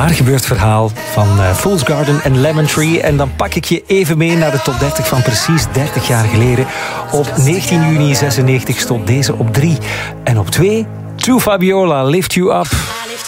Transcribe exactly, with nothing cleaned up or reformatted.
waar gebeurd verhaal van uh, Fool's Garden en Lemon Tree. En dan pak ik je even mee naar de top dertig van precies dertig jaar geleden. Op negentien juni zesennegentig stond deze op drie. En op twee, To Fabiola, Lift You Up.